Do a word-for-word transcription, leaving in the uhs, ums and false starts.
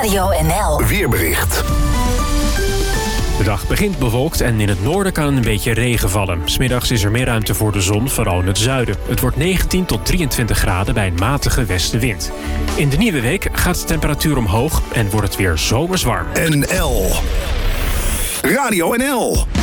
Radio N L Weerbericht. De dag begint bewolkt en in het noorden kan een beetje regen vallen. 'S Middags is er meer ruimte voor de zon, vooral in het zuiden. Het wordt negentien tot drieëntwintig graden bij een matige westenwind. In de nieuwe week gaat de temperatuur omhoog en wordt het weer zomers warm. N L Radio N L